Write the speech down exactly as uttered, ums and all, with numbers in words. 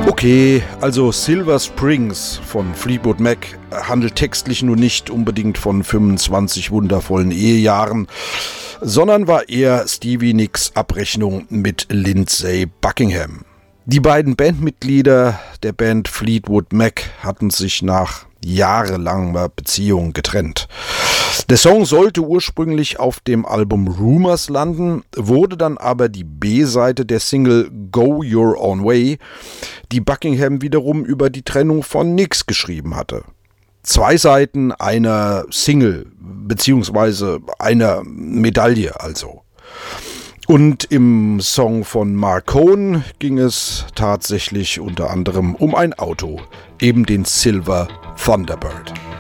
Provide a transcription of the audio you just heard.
Okay, also Silver Springs von Fleetwood Mac handelt textlich nur nicht unbedingt von fünfundzwanzig wundervollen Ehejahren, sondern war eher Stevie Nicks Abrechnung mit Lindsey Buckingham. Die beiden Bandmitglieder der Band Fleetwood Mac hatten sich nach jahrelanger Beziehung getrennt. Der Song sollte ursprünglich auf dem Album Rumors landen, wurde dann aber die B-Seite der Single Go Your Own Way, die Buckingham wiederum über die Trennung von Nicks geschrieben hatte. Zwei Seiten einer Single, beziehungsweise einer Medaille also. Und im Song von Marcone ging es tatsächlich unter anderem um ein Auto, eben den Silver Thunderbird.